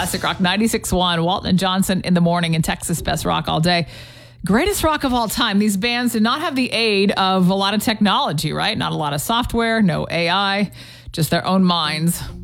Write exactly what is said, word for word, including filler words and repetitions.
Classic Rock ninety-six point one. Walton and Johnson in the morning in Texas Best Rock all day. Greatest rock of all time. These bands did not have the aid of a lot of technology, right? Not a lot of software, no A I, just their own minds.